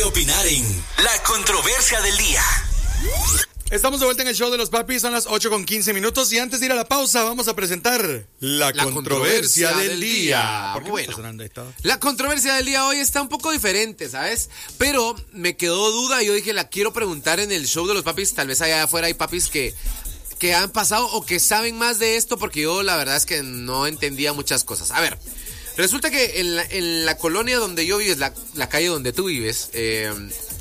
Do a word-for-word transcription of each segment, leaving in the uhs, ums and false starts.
de opinar en La Controversia del Día. Estamos de vuelta en el show de los papis, son las ocho con quince minutos y antes de ir a la pausa vamos a presentar la, la controversia, controversia del, del día. día. ¿Por qué bueno, sonando esto? La controversia del día hoy está un poco diferente, ¿sabes? Pero me quedó duda y yo dije, la quiero preguntar en el show de los papis, tal vez allá afuera hay papis que, que han pasado o que saben más de esto porque yo la verdad es que no entendía muchas cosas. A ver, resulta que en la, en la colonia donde yo vives, la, la calle donde tú vives, eh...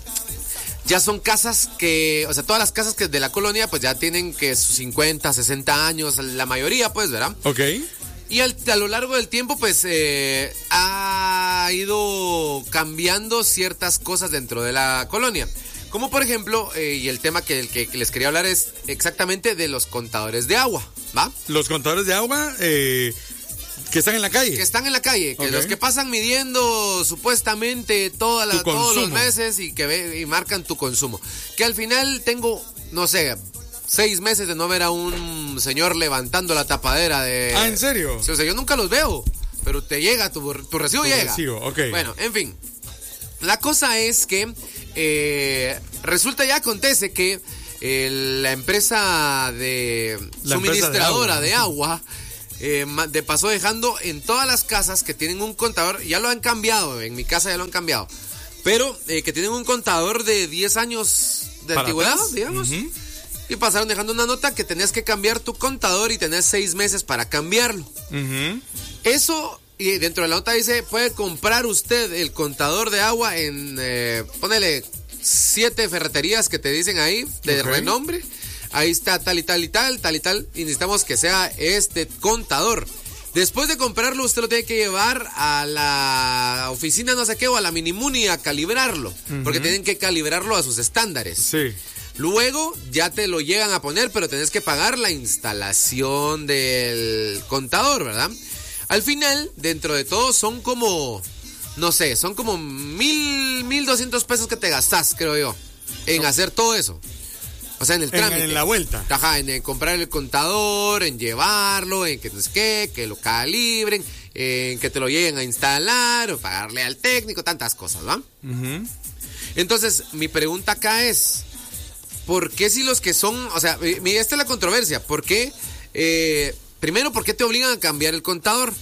ya son casas que, o sea, todas las casas que de la colonia, pues ya tienen que sus cincuenta, sesenta años, la mayoría, pues, ¿verdad? Ok. Y al, a lo largo del tiempo, pues, eh, ha ido cambiando ciertas cosas dentro de la colonia. Como por ejemplo, eh, y el tema que, que, que les quería hablar es exactamente de los contadores de agua, ¿va? Los contadores de agua, eh... que están en la calle. Que están en la calle, que okay. Los que pasan midiendo supuestamente toda la, todos los meses y que ve, y marcan tu consumo. Que al final tengo, no sé, seis meses de no ver a un señor levantando la tapadera de... Ah, ¿en serio? O sea, yo nunca los veo, pero te llega, tu, tu recibo tu llega. Recibo, ok. Bueno, en fin. La cosa es que eh, resulta y acontece que eh, la empresa de la suministradora empresa de agua... De agua Eh, de paso dejando en todas las casas que tienen un contador, ya lo han cambiado, en mi casa ya lo han cambiado, pero eh, que tienen un contador de diez años de antigüedad, digamos, uh-huh. Y pasaron dejando una nota que tenías que cambiar tu contador y tenés seis meses para cambiarlo. Uh-huh. Eso, y dentro de la nota dice, puede comprar usted el contador de agua en, eh, ponele, siete ferreterías que te dicen ahí, de okay. renombre. Ahí está tal y tal y tal, tal y tal, y necesitamos que sea este contador. Después de comprarlo, usted lo tiene que llevar a la oficina no sé qué, o a la Minimuni a calibrarlo, uh-huh. Porque tienen que calibrarlo a sus estándares. Sí. Luego ya te lo llegan a poner, pero tenés que pagar la instalación del contador, ¿verdad? Al final, dentro de todo, son como, no sé, son como mil, mil doscientos pesos que te gastás, creo yo, en no. hacer todo eso. O sea, en el trámite. En, en la vuelta. Ajá, en, en comprar el contador, en llevarlo, en que no sé qué, que lo calibren, en que te lo lleguen a instalar, o pagarle al técnico, tantas cosas, ¿va? Uh-huh. Entonces, mi pregunta acá es, ¿por qué si los que son, o sea, mira, esta es la controversia, ¿por qué, eh, primero, ¿por qué te obligan a cambiar el contador?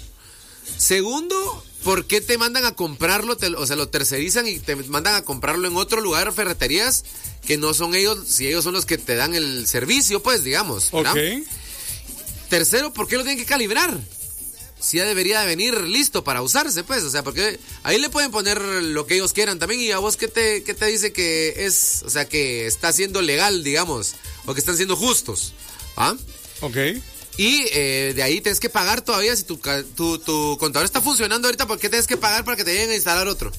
Segundo, ¿por qué te mandan a comprarlo, te, o sea, lo tercerizan y te mandan a comprarlo en otro lugar, ferreterías, que no son ellos, si ellos son los que te dan el servicio, pues, digamos, ¿verdad? Ok. Tercero, ¿por qué lo tienen que calibrar? Si ya debería de venir listo para usarse, pues, o sea, porque ahí le pueden poner lo que ellos quieran también, y a vos, ¿qué te, qué te dice que es, o sea, que está siendo legal, digamos, o que están siendo justos? ¿Ah? Ok. Y eh, de ahí tienes que pagar todavía, si tu, tu, tu contador está funcionando ahorita, ¿por qué tienes que pagar para que te lleguen a instalar otro?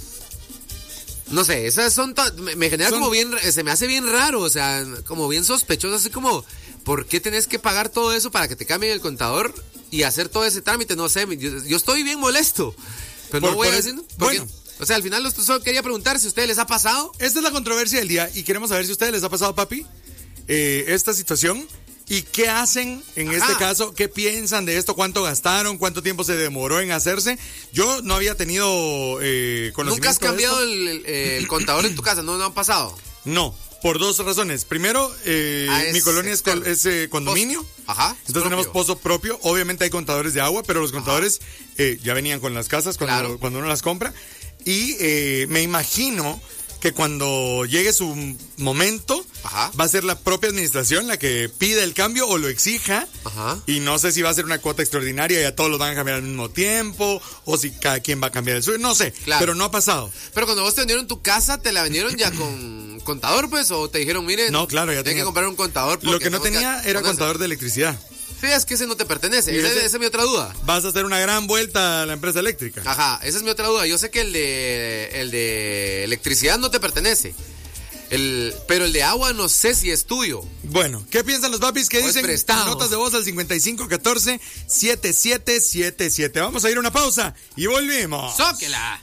No sé, esas son, to- me, me genera son... como bien, se me hace bien raro, o sea, como bien sospechoso, así como, ¿por qué tenés que pagar todo eso para que te cambien el contador y hacer todo ese trámite? No sé, yo, yo estoy bien molesto, pero por, no voy a decir, bueno. O sea, al final solo quería preguntar si a ustedes les ha pasado. Esta es la controversia del día y queremos saber si a ustedes les ha pasado, papi, eh, esta situación. ¿Y qué hacen en Ajá. este caso? ¿Qué piensan de esto? ¿Cuánto gastaron? ¿Cuánto tiempo se demoró en hacerse? Yo no había tenido eh, conocimiento. ¿Nunca has cambiado el, el, el contador en tu casa? ¿No, no han pasado? No, por dos razones. Primero, eh, ah, mi colonia es, col- es eh, condominio. Pozo. Ajá. Entonces propio. Tenemos pozo propio. Obviamente hay contadores de agua, pero los contadores eh, ya venían con las casas cuando, claro. cuando uno las compra. Y eh, me imagino que cuando llegue su momento, Ajá. va a ser la propia administración la que pide el cambio o lo exija. Ajá. Y no sé si va a ser una cuota extraordinaria y a todos los van a cambiar al mismo tiempo, o si cada quien va a cambiar el suyo, no sé, claro. pero no ha pasado. Pero cuando vos te vendieron tu casa, ¿te la vendieron ya con contador, pues? ¿O te dijeron, miren, no, claro, ya tenía que comprar un contador? Lo que no tenía era contador de electricidad. Sí, es que ese no te pertenece, esa, ese, esa es mi otra duda. Vas a hacer una gran vuelta a la empresa eléctrica. Ajá, esa es mi otra duda. Yo sé que el de el de electricidad no te pertenece, el, pero el de agua no sé si es tuyo. Bueno, ¿qué piensan los papis? ¿Qué dicen? Prestado. Notas de voz al cincuenta y cinco catorce setenta y siete setenta y siete. Vamos a ir a una pausa y volvemos. ¡Zóquela!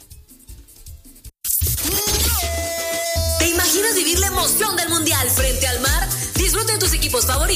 ¿Te imaginas vivir la emoción del mundial frente al mar? Disfruta de tus equipos favoritos